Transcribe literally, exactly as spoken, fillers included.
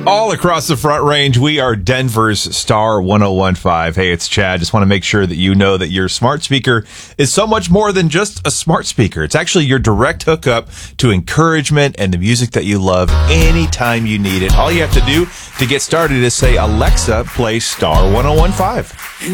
All across the Front Range, we are Denver's Star one oh one five. Hey, it's Chad. Just want to make sure that you know that your smart speaker is so much more than just a smart speaker. It's actually your direct hookup to encouragement and the music that you love anytime you need it. All you have to do to get started is say, Alexa, play Star one oh one five.